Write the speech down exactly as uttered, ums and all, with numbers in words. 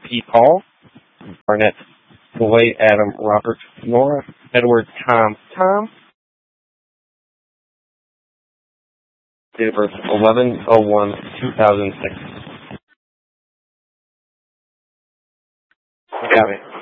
P. Paul, Barnett, Boy, Adam, Robert, Nora, Edward, Tom, Tom. Date of birth eleven oh one two thousand six. Got me.